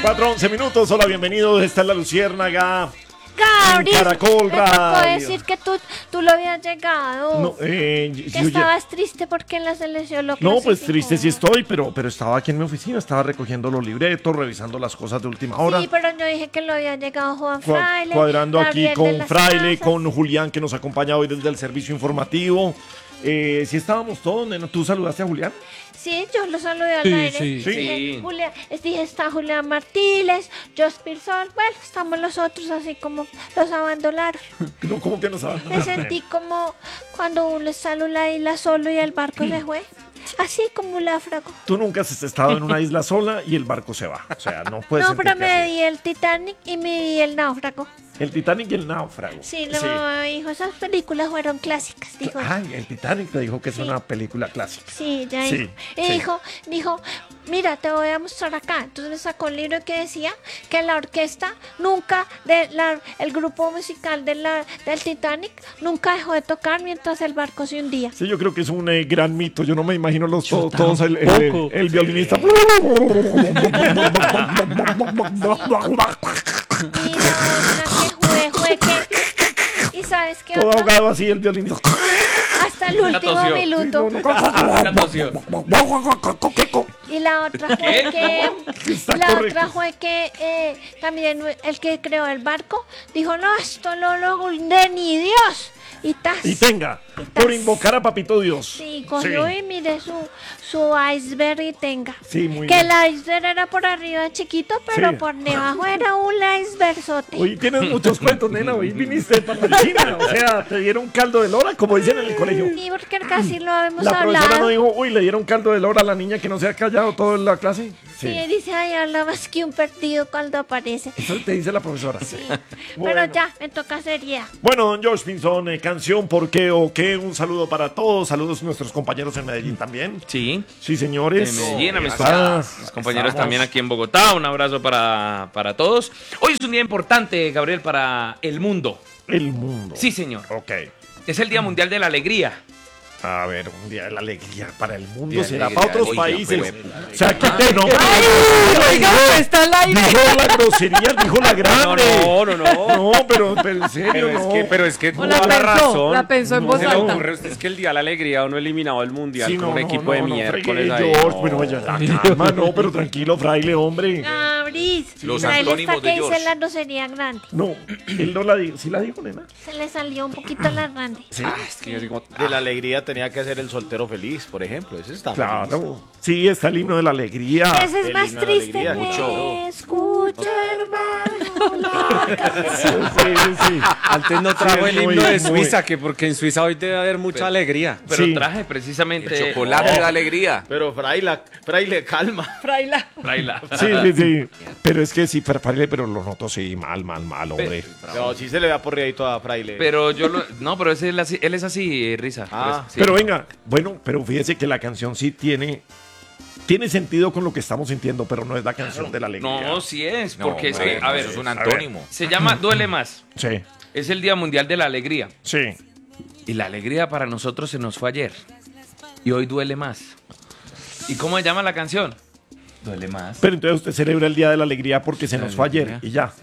4:11. Hola, bienvenidos. Esta es La Luciérnaga. Gabriel, Caracol me tocó Radio. decir que tú lo habías llegado. No, que estabas triste porque en la selección lo No, pues clasificó. triste sí estoy, pero estaba aquí en mi oficina, estaba recogiendo los libretos, revisando las cosas de última hora. Sí, pero yo dije que lo había llegado Juan Fraile. Cuadrando aquí Gabriel de con las Fraile, Casas. con Julián, que nos acompaña hoy desde el servicio informativo. Sí estábamos todos, nena. ¿Tú saludaste a Julián? Sí, yo lo saludé al Sí, aire. sí. Dije, Julián, dije, está Julián Martínez, Jospir Sol. Bueno, estamos los otros así como los abandonaron. No, ¿cómo que no sabes? Me sentí como cuando uno está en la isla solo y el barco se fue. Así como un náufrago. Tú nunca has estado en una isla sola y el barco se va. O sea, no puedes No, pero sentirte me así. di el Titanic y me di el náufrago. El Titanic y el náufrago. Sí, la mamá dijo, esas películas fueron clásicas, dijo. Ay, el Titanic te dijo que es una película clásica. Sí, ya Sí, dijo. Y sí. dijo, mira, te voy a mostrar acá. Entonces me sacó un libro que decía que la orquesta nunca, el grupo musical del Titanic nunca dejó de tocar mientras el barco se hundía. Sí, yo creo que es un gran mito. Yo no me imagino Yo todos el tampoco. violinista. Y la otra que fue que... ¿Y sabes qué Todo otra? ahogado así el violinista. Hasta el último tosió. minuto. La tosió. Y la otra fue que Está la correcto. otra fue que también el que creó el barco dijo, no, esto no lo hunde ni Dios. Y tas. Y tenga, por invocar a Papito Dios. Sí, cogió Sí. y mire su iceberg y tenga. Sí, muy que bien. el iceberg era por arriba chiquito, pero Sí. por debajo era un icebergzote. Hoy tienes muchos cuentos, nena. Hoy viniste para la China. O sea, te dieron caldo de lora, como dicen en el colegio. Sí, porque casi lo hemos La profesora hablado. no dijo, uy, le dieron caldo de lora a la niña que no se ha callado toda la clase. Sí, dice, ay, habla más que un perdido cuando aparece. Eso te dice la profesora. Sí. Pero ya, me toca seriedad. Bueno, don Josh Pinzón, canción, ¿por qué o qué? Un saludo para todos. Saludos a nuestros compañeros en Medellín también. Sí, Sí, señores. en Medellín, a mis Ah, compañeros estamos. también aquí en Bogotá. Un abrazo para todos. Hoy es un día importante, Gabriel, para el mundo. El mundo. Sí, señor. Ok. Es el Día Mundial de la Alegría. A ver, un día de la alegría para el mundo. Día de Será alegría. para otros Oiga, países. hueputa. O sea, quité, no. está al aire. Dijo la grosería, dijo la grande. No. No, pero en serio, no. Pero es que O la toda la pensó, razón. la pensó en No voz se le alta. ocurre a usted es que el día de la alegría uno eliminado el mundial Sí, con no, un no, equipo de no, miércoles fregué, ahí. George, no. bueno, ya, la calma, no, pero tranquilo, fraile, hombre. Gabris, Los ahí antónimos está de que dice George. la grosería grande. No, él no la dijo. ¿Sí la dijo, nena? Se le salió un poquito la grande. Sí. Es que yo digo, De la alegría tenía que ser el soltero feliz, por ejemplo. Ese está feliz. Claro. Sí, está el himno de la alegría. Ese es el más himno de la triste. alegría, Me mucho. escucha, hermano. la Sí, sí. antes no trajo Sí, el muy, himno de muy. Suiza, que porque en Suiza hoy debe haber mucha alegría. Pero Sí. traje precisamente... chocolate de alegría. Pero fraile, calma. Traila. Sí, sí, sí. Pero es que sí, fraile, pero lo noto, sí, mal, hombre. No, sí se le ve aporreadito a fraile. Pero yo lo... No, pero él es así, Risa. Ah. Sí. Pero venga, bueno, pero fíjese que la canción sí tiene sentido con lo que estamos sintiendo, pero no es la canción de la alegría. No, sí es. Porque es que, a ver, eso es un antónimo. se llama Duele Más. Sí, Es el Día Mundial de la Alegría. sí. Y la alegría para nosotros se nos fue ayer. Y hoy duele más. ¿Y cómo se llama la canción? Duele más. Pero entonces usted celebra el Día de la Alegría porque se nos fue ayer y ya.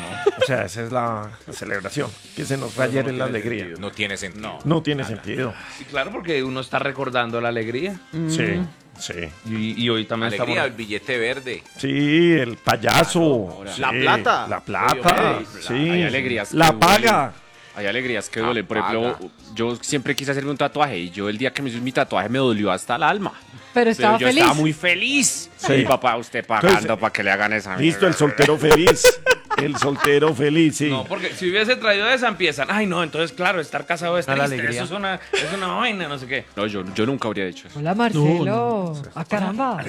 O sea, esa es la celebración. Que se nos fue ayer en la alegría. No tiene sentido. No tiene sentido. Sí, claro, porque uno está recordando la alegría. Sí, sí. Y hoy también Alegría, el estamos... billete verde. Sí, el payaso. Sí, La plata. La plata. Oye, Sí. hay alegrías La que paga. Hay alegrías que duelen. Por ejemplo, yo siempre quise hacerme un tatuaje y yo el día que me hice mi tatuaje me dolió hasta el alma. Pero estaba yo feliz. estaba muy feliz. Sí. Mi papá, usted pagando Entonces, para que le hagan esa Listo, el mierda. soltero feliz. El soltero feliz, sí. No, porque si hubiese traído esa empiezan. Ay, no, entonces claro, estar casado es A la triste. alegría. Eso es una vaina, no sé qué. No, yo nunca habría dicho eso. Hola, Marcelo. ¡Ah, caramba!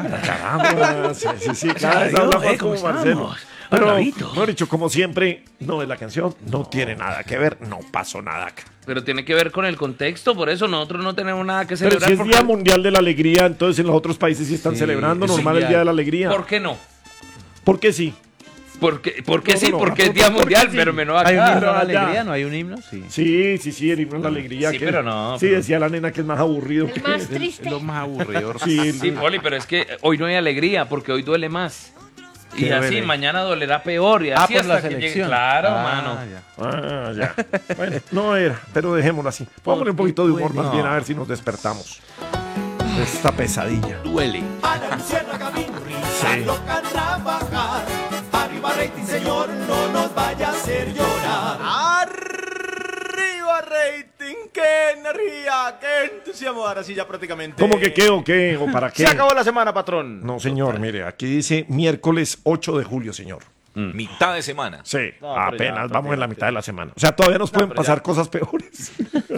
Caramba, sí, sí, sí, claro, esa habla más como Marcelo. Pero, mejor dicho, como siempre, no es la canción, no tiene nada que ver, no pasó nada acá. Pero tiene que ver con el contexto, por eso nosotros no tenemos nada que Pero celebrar. si es porque- Día Mundial de la Alegría, entonces en los otros países sí están celebrando es normal el mundial. Día de la Alegría. ¿Por qué no? ¿Por qué sí? Porque No, sí, no, porque no, es Día ¿por qué Mundial, sí? pero menos ¿Hay un acá. himno a la allá. alegría? ¿No hay un himno? Sí. Sí, el himno de la alegría. Sí, que- pero no, Sí, pero- decía la nena que es más aburrido. El más triste. Es lo más aburrido. Sí, Sí, Poli, pero es que hoy no hay alegría porque hoy duele más. Y Qué así bueno. mañana dolerá peor. Y así por hasta la que llegue. selección. Claro, Ah, mano. ya. Ah, ya. Bueno, no era, pero dejémoslo así. Pongámosle un poquito de humor más bien a ver si nos despertamos de esta pesadilla. Duele. A la luciérnaga mi risa loca trabajar. Arriba rating, señor, no nos vaya a hacer llorar. ¡Arriba rating! ¡Qué energía! ¡Qué entusiasmo! Ahora sí ya prácticamente... ¿Cómo que qué o qué o para qué? Se acabó la semana, patrón. No, señor, mire, aquí dice miércoles 8 de julio, señor. Mitad de semana. Sí, No, pero apenas ya, vamos en la prácticamente. mitad de la semana. O sea, todavía nos pueden pero pasar ya. cosas peores.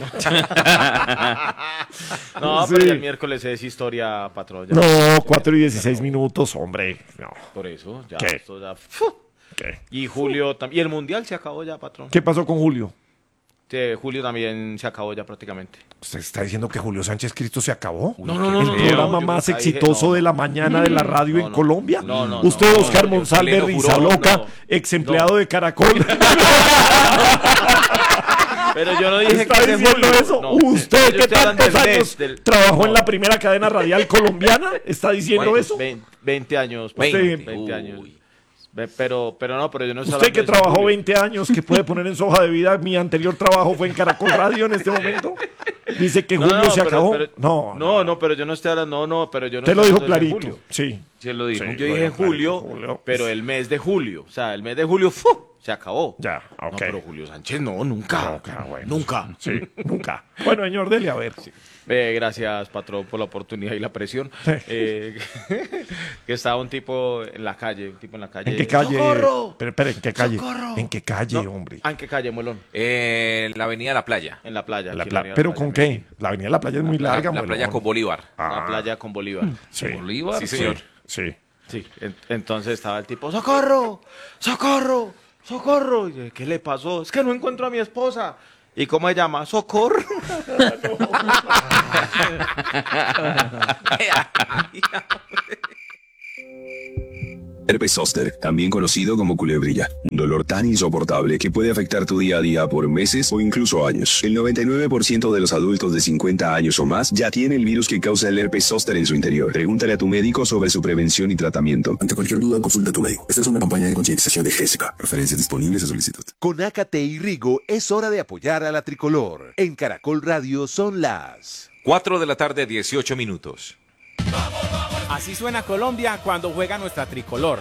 No, Sí. pero ya el miércoles es historia, patrón. Ya. No, 4 y 16 minutos, hombre. No. Por eso, ya. ¿Qué? Esto ya... ¿Qué? Y julio también. Y el mundial se acabó ya, patrón. ¿Qué pasó con Julio? Julio también se acabó ya prácticamente. ¿Usted está diciendo que Julio Sánchez Cristo se acabó? No, El programa yo más nunca dije- exitoso no. de la mañana de la radio No, en no. Colombia. No, Usted, no, Oscar no, Monsalve Pleno Risa juró, Loca, no. ex empleado de Caracol. Pero yo no dije ¿Está que es de diciendo julio. eso? No. ¿Usted Yo que estoy hablando tantos del mes, años del- trabajó no. en la primera cadena radial colombiana? ¿Está diciendo Bueno, eso? 20 años. Usted- 20 años. Pero yo no estoy Usted hablando que de trabajó julio. 20 años, que puede poner en su hoja de vida, mi anterior trabajo fue en Caracol Radio en este momento. Dice que Julio se pero- acabó. pero- no. no, pero yo no estoy hablando, no, pero yo no Usted lo estoy dijo hablando de clarito. julio. Sí. Sí, él lo dijo. Sí. Yo dije Bueno, julio, Julio. pero el mes de julio. O sea, el mes de julio se acabó. Ya, ok. No, pero Julio Sánchez no, nunca. Nunca, bueno. Nunca. Sí, nunca. Bueno, señor, dele a ver. Gracias, patrón, por la oportunidad y la presión. Sí. Que estaba un tipo en la calle, ¿En qué calle? ¡Socorro! Pero, espere, ¿en qué calle? ¡Socorro! ¿En qué calle, No, hombre? ¿En qué calle, Muelón? La avenida La Playa. En la playa. La aquí en pla- avenida ¿Pero La con Playa, qué? La avenida de la playa es muy larga, La playa muelón. con Bolívar. La playa con Bolívar. Sí. Bolívar. Sí, señor. Sí. Sí, entonces estaba el tipo, ¡socorro! ¡Socorro! ¡Socorro! Y yo, ¿qué le pasó? Es que no encuentro a mi esposa. ¿Y cómo se llama? ¡Socorro! Herpes zóster, también conocido como culebrilla, un dolor tan insoportable que puede afectar tu día a día por meses o incluso años. El 99% de los adultos de 50 años o más ya tiene el virus que causa el herpes zóster en su interior. Pregúntale a tu médico sobre su prevención y tratamiento. Ante cualquier duda, consulta a tu médico. Esta es una campaña de concientización de Jessica. Referencias disponibles a solicitud. Con Ácate y Rigo es hora de apoyar a la tricolor. En Caracol Radio son las 4 de la tarde, 18 minutos. Así suena Colombia cuando juega nuestra tricolor.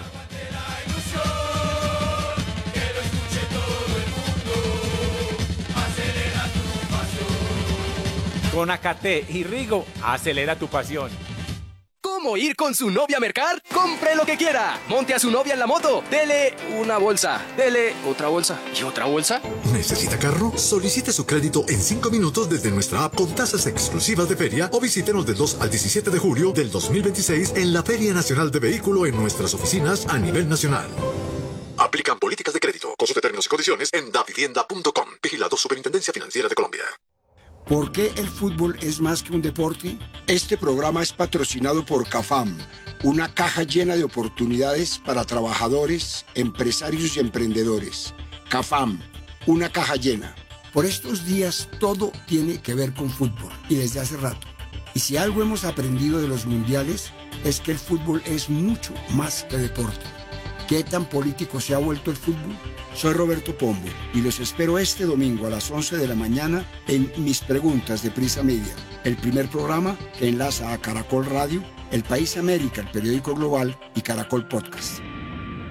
Con Acate y Rigo, acelera tu pasión. ¿Cómo ir con su novia a mercar? ¡Compre lo que quiera! Monte a su novia en la moto. Dele una bolsa. Dele otra bolsa. ¿Y otra bolsa? ¿Necesita carro? Solicite su crédito en 5 minutos desde nuestra app con tasas exclusivas de feria o visítenos del 2 al 17 de julio del 2026 en la Feria Nacional de Vehículo en nuestras oficinas a nivel nacional. Aplican políticas de crédito. Consulte términos y condiciones en davivienda.com. Vigilado Superintendencia Financiera de Colombia. ¿Por qué el fútbol es más que un deporte? Este programa es patrocinado por CAFAM, una caja llena de oportunidades para trabajadores, empresarios y emprendedores. CAFAM, una caja llena. Por estos días todo tiene que ver con fútbol y desde hace rato. Y si algo hemos aprendido de los mundiales es que el fútbol es mucho más que deporte. ¿Qué tan político se ha vuelto el fútbol? Soy Roberto Pombo y los espero este domingo a las 11 de la mañana en Mis Preguntas de Prisa Media, el primer programa que enlaza a Caracol Radio, El País América, el periódico global y Caracol Podcast.